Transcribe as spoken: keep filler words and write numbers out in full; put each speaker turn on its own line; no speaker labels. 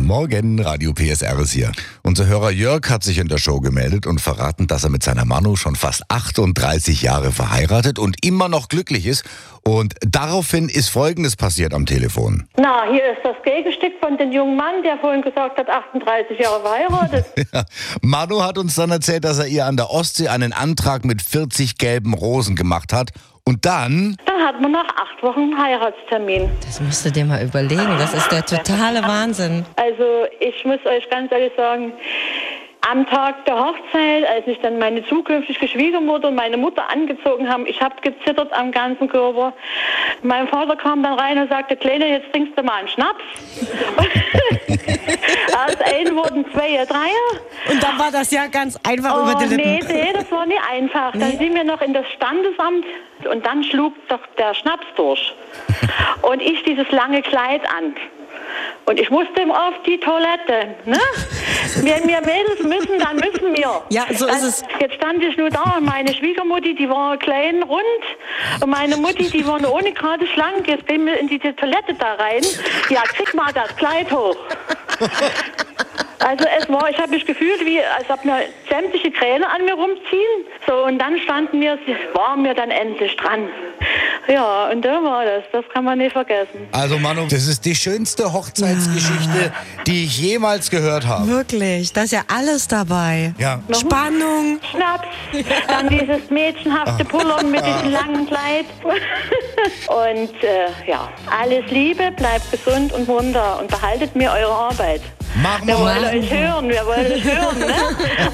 Morgen, Radio P S R ist hier. Unser Hörer Jörg hat sich in der Show gemeldet und verraten, dass er mit seiner Manu schon fast achtunddreißig Jahre verheiratet und immer noch glücklich ist. Und daraufhin ist Folgendes passiert am Telefon.
Na, hier ist das Gegenstück von dem jungen Mann, der vorhin gesagt hat, achtunddreißig Jahre verheiratet.
Ja, Manu hat uns dann erzählt, dass er ihr an der Ostsee einen Antrag mit vierzig gelben Rosen gemacht hat. Und dann...
Dann hat man nach acht Wochen einen Heiratstermin.
Das musst du dir mal überlegen. Das ist der totale Wahnsinn.
Also ich muss euch ganz ehrlich sagen, am Tag der Hochzeit, als ich dann meine zukünftige Schwiegermutter und meine Mutter angezogen haben, ich habe gezittert am ganzen Körper. Mein Vater kam dann rein und sagte, Kleine, jetzt trinkst du mal einen Schnaps. Aus einem wurden zwei, drei.
Und dann war das ja ganz einfach
Oh,
über die Lippen.
nee, nee, das war nicht einfach. Dann
Nee.
sind wir noch in das Standesamt und dann schlug doch der Schnaps durch. Und ich dieses lange Kleid an. Und ich musste auf die Toilette. Ne? Wenn wir Mädels müssen, dann müssen wir.
Ja, so
dann,
ist es.
Jetzt stand ich nur da und meine Schwiegermutti, die war klein, rund. Und meine Mutti, die war nur ohne gerade schlank. Jetzt gehen wir in die Toilette da rein. Ja, krieg mal das Kleid hoch. Also es war, ich habe mich gefühlt, wie als ob mir sämtliche Kräne an mir rumziehen. So, und dann standen wir, waren wir dann endlich dran. Ja, und da war das. Das kann man nicht vergessen.
Also Manu, das ist die schönste Hochzeitsgeschichte, die ich jemals gehört habe.
Wirklich, da ist ja alles dabei.
Ja.
Spannung.
Schnaps, dann dieses mädchenhafte Pullern mit diesem langen Kleid. Und äh, ja, alles Liebe, bleibt gesund und munter und behaltet mir eure Arbeit.
Machen
Wir
wir
wollen
mal.
euch hören, wir wollen euch hören, ne?